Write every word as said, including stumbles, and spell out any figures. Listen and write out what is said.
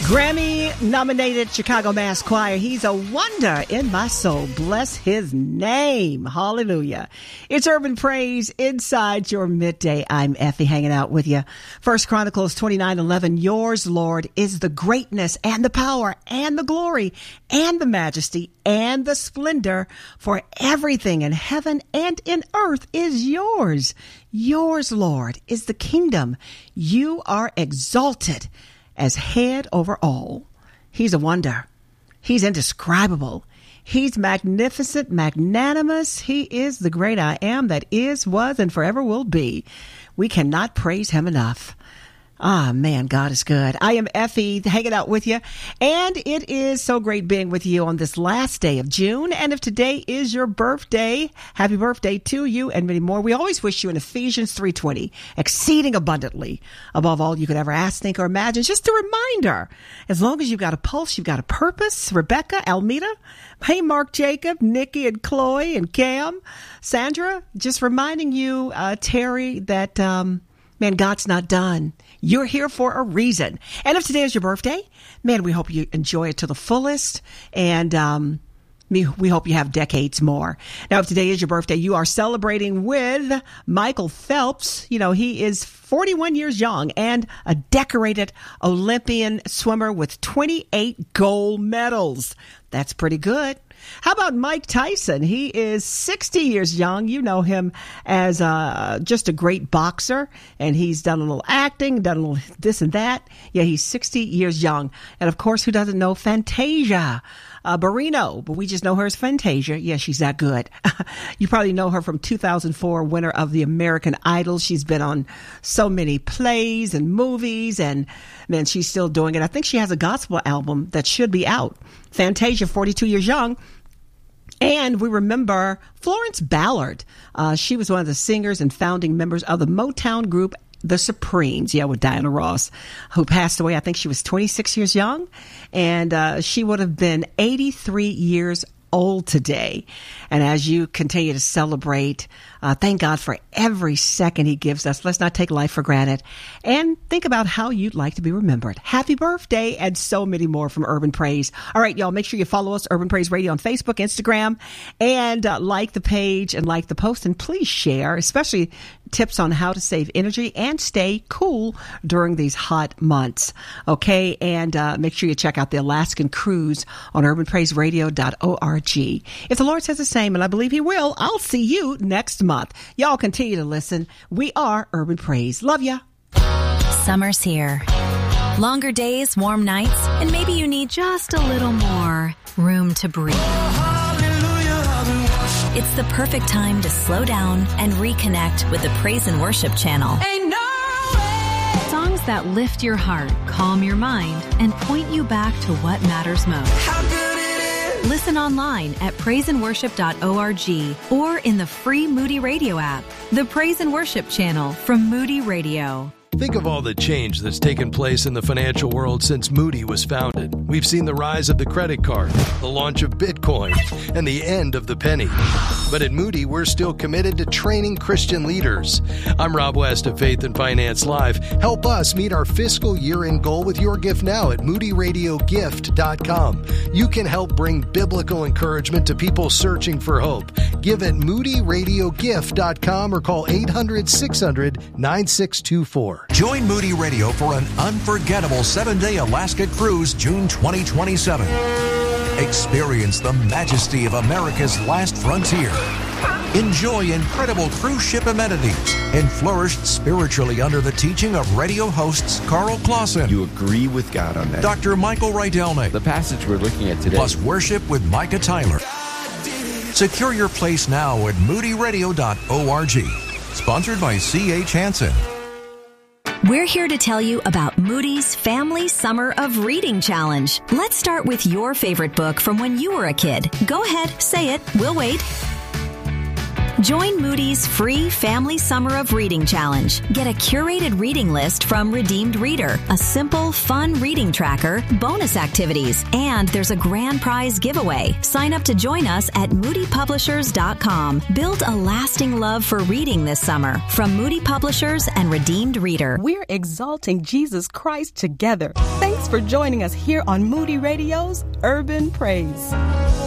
Grammy-nominated Chicago Mass Choir. He's a wonder in my soul. Bless his name. Hallelujah. It's Urban Praise inside your midday. I'm Effie hanging out with you. First Chronicles twenty-nine eleven. Yours, Lord, is the greatness and the power and the glory and the majesty and the splendor, for everything in heaven and in earth is yours. Yours, Lord, is the kingdom. You are exalted as head over all. He's a wonder. He's indescribable. He's magnificent, magnanimous. He is the great I am that is, was, and forever will be. We cannot praise him enough. Ah, man, God is good. I am Effie, hanging out with you, and it is so great being with you on this last day of June. And if today is your birthday, happy birthday to you and many more. We always wish you in Ephesians three twenty, exceeding abundantly above all you could ever ask, think, or imagine. Just a reminder, as long as you've got a pulse, you've got a purpose. Rebecca, Almeda, hey, Mark, Jacob, Nikki, and Chloe, and Cam, Sandra, just reminding you, uh, Terry, that, um, man, God's not done. You're here for a reason. And if today is your birthday, man, we hope you enjoy it to the fullest. And um, we, we hope you have decades more. Now, if today is your birthday, you are celebrating with Michael Phelps. You know, he is forty-one years young and a decorated Olympian swimmer with twenty-eight gold medals. That's pretty good. How about Mike Tyson? He is sixty years young. You know him as uh, just a great boxer, and he's done a little acting, done a little this and that. Yeah, he's sixty years young. And, of course, who doesn't know Fantasia uh, Barrino? But we just know her as Fantasia. Yeah, she's that good. You probably know her from two thousand four, winner of the American Idol. She's been on so many plays and movies, and, man, she's still doing it. I think she has a gospel album that should be out. Fantasia, forty-two years young. And we remember Florence Ballard. Uh, she was one of the singers and founding members of the Motown group, The Supremes, yeah, with Diana Ross, who passed away. I think she was twenty-six years young, and uh, she would have been eighty-three years old today. And as you continue to celebrate, uh, thank God for every second he gives us. Let's not take life for granted. And think about how you'd like to be remembered. Happy birthday, and so many more from Urban Praise. All right, y'all, make sure you follow us, Urban Praise Radio, on Facebook, Instagram, and uh, like the page and like the post. And please share, especially tips on how to save energy and stay cool during these hot months. Okay, and uh, make sure you check out the Alaskan Cruise on urban praise radio dot org. If the Lord says the same, and I believe he will, I'll see you next month. Y'all continue to listen. We are Urban Praise. Love ya. Summer's here. Longer days, warm nights, and maybe you need just a little more room to breathe. It's the perfect time to slow down and reconnect with the Praise and Worship channel. Ain't no way. Songs that lift your heart, calm your mind, and point you back to what matters most. How good it is. Listen online at praise and worship dot org or in the free Moody Radio app. The Praise and Worship channel from Moody Radio. Think of all the change that's taken place in the financial world since Moody was founded. We've seen the rise of the credit card, the launch of Bitcoin, and the end of the penny. But at Moody, we're still committed to training Christian leaders. I'm Rob West of Faith and Finance Live. Help us meet our fiscal year-end goal with your gift now at moody radio gift dot com. You can help bring biblical encouragement to people searching for hope. Give at moody radio gift dot com or call eight hundred, six hundred, nine six two four. Join Moody Radio for an unforgettable seven-day Alaska cruise June twenty twenty-seven. Experience the majesty of America's last frontier. Enjoy incredible cruise ship amenities and flourish spiritually under the teaching of radio hosts Carl Clausen. You agree with God on that. Doctor Michael Rydelnik. The passage we're looking at today. Plus worship with Micah Tyler. Secure your place now at moody radio dot org. Sponsored by C H Hansen. We're here to tell you about Moody's Family Summer of Reading Challenge. Let's start with your favorite book from when you were a kid. Go ahead, say it. We'll wait. Join Moody's free Family Summer of Reading Challenge. Get a curated reading list from Redeemed Reader, a simple, fun reading tracker, bonus activities, and there's a grand prize giveaway. Sign up to join us at moody publishers dot com. Build a lasting love for reading this summer from Moody Publishers and Redeemed Reader. We're exalting Jesus Christ together. Thanks for for joining us here on Moody Radio's Urban Praise.